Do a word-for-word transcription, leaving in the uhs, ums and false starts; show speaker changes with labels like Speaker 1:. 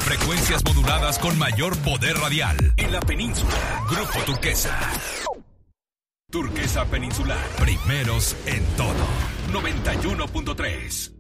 Speaker 1: Frecuencias moduladas con mayor poder radial. En la península, Grupo Turquesa. Turquesa Peninsular. Primeros en todo. noventa y uno punto tres.